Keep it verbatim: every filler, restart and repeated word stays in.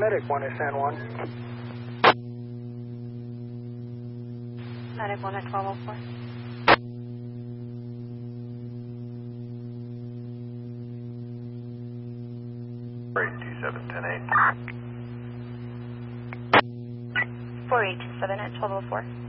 medic, one is San Juan. Medic one at twelve oh four. four eight two seven, ten eight. four eight two seven at twelve oh four.